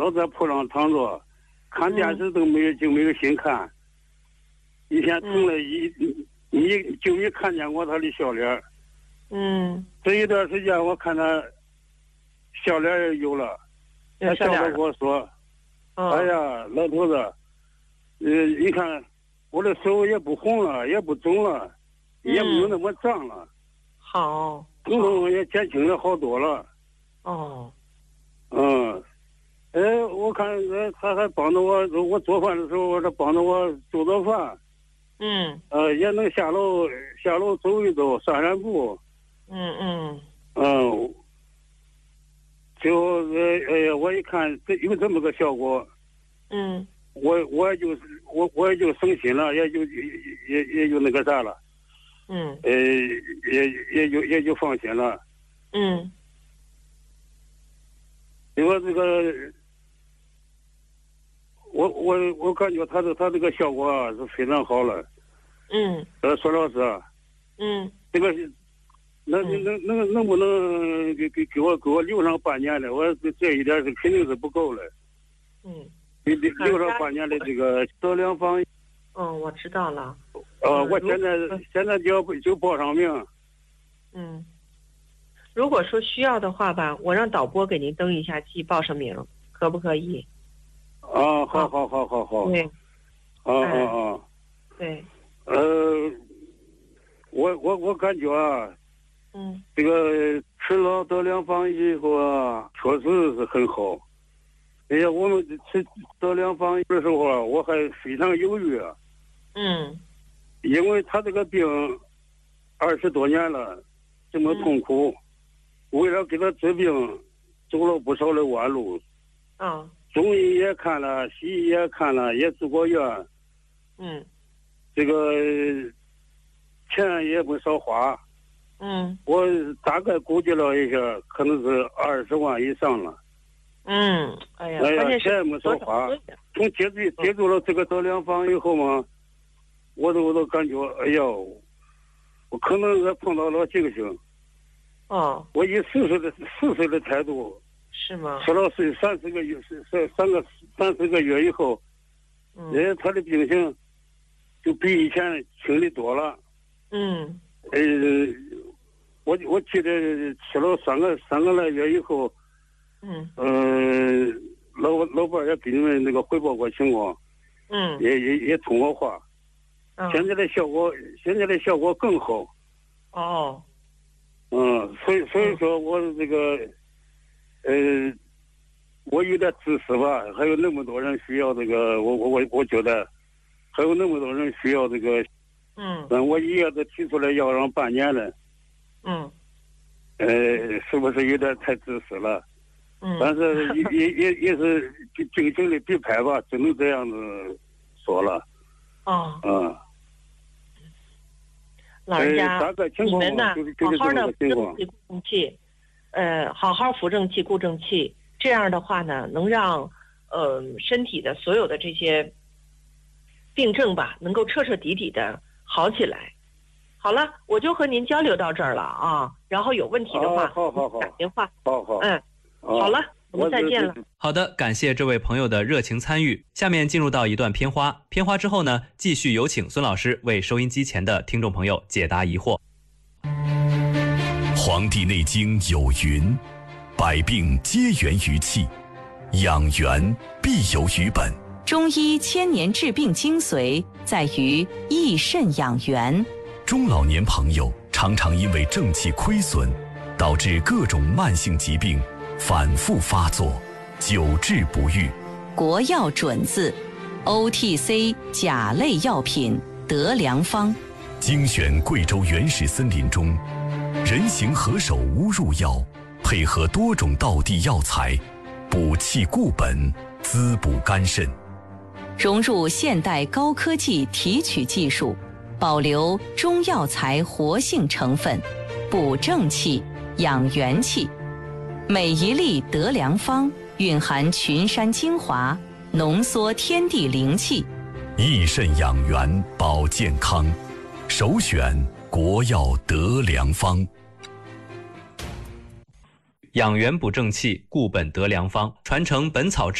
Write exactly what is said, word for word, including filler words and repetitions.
老在铺上躺着，看电视都没有、嗯、就没有心看。以前从来一、嗯、你就没看见过他的笑脸。 嗯， 这一段时间我看他笑脸也有了，他笑着跟我说：“ 哦、 哎呀，老头子，呃，你看我的手也不红了，也不肿了，嗯、也没有那么胀了。 好， 疼痛也减轻了好多了。” 哦， 嗯，哎，我看呃他还帮着我，我做饭的时候，他帮着我做做饭。 嗯， 呃，也能下楼下楼走一走，散散步。 嗯嗯嗯，就呃呃，我一看这有这么个效果， 嗯， 我我也就我我也就省心了，也就也也也就那个啥了。 嗯， 呃，也也就也就放心了。 嗯， 因为这个，我我我感觉他的他这个效果啊是非常好了。 嗯， 呃，孙老师啊， 嗯， 这个能能能能不能给给给我给我留上半年的？我这一点是肯定是不够的。 嗯， 给留上半年的这个德良坊。 嗯，我知道了。 呃，我现在现在就要就报上名。 嗯，如果说需要的话吧，我让导播给您登一下记，报上名，可不可以？ 啊，好好好好好。 对。 啊啊啊。 对。 呃，我我我感觉啊， 嗯， 这个吃了德良坊以后啊，确实是很好。哎呀，我们吃德良坊的时候啊，我还非常犹豫啊。 嗯。 因为他这个病二十多年了，这么痛苦，嗯、为了给他治病，走了不少的弯路。 啊。 中医也看了，西医也看了，也住过院。 嗯。 这个钱也不少花。 嗯。 我大概估计了一下，可能是二十万以上了。 嗯。哎呀， 哎呀，钱也没少花。从接触接触了这个德良坊以后嘛，我都我都感觉，哎呀，我可能是碰到了警醒。 哦。 我以四岁的四岁的态度。 是吗？ 吃了是三四个月，是是三个三四个月以后， 嗯， 人他的病情就比以前轻的多了。 嗯。 呃，我我记得吃了三个三个来月以后， 嗯。 呃，老老伴也给你们那个汇报过情况。 嗯。 也也也通过话。 嗯。 现在的效果，现在的效果更好。 哦。 嗯，所以所以说我这个。呃，我有点自私吧，还有那么多人需要这个，我我我我觉得还有那么多人需要这个， 嗯， 但我一下子提出来要让半年了， 嗯， 呃，是不是有点太自私了？ 嗯， 但是也也也也是尽情的比拍吧，只能这样子说了。 哦， 嗯， 老人家， 大概情况你们呢， 就是就是好好的这个情况。 固正气。呃，好好扶正气、固正气，这样的话呢，能让呃身体的所有的这些病症吧，能够彻彻底底的好起来。好了，我就和您交流到这儿了啊。然后有问题的话， 好好好， 打电话。 好好， 嗯，好了，我们再见了。 好的，感谢这位朋友的热情参与。下面进入到一段片花，片花之后呢，继续有请孙老师为收音机前的听众朋友解答疑惑。 《黄帝内经》有云：百病皆源于气，养元必有于本。 中医千年治病精髓在于益肾养元。 中老年朋友常常因为正气亏损，导致各种慢性疾病反复发作，久治不愈。 国药准字 O T C 甲类药品德良方， 精选贵州原始森林中人形何首乌入药，配合多种道地药材，补气固本，滋补肝肾。 融入现代高科技提取技术，保留中药材活性成分，补正气，养元气。每一粒德良方蕴含群山精华，浓缩天地灵气， 益肾养元，保健康。首选国药德良方。 养元补正气，固本德良方，传承本草治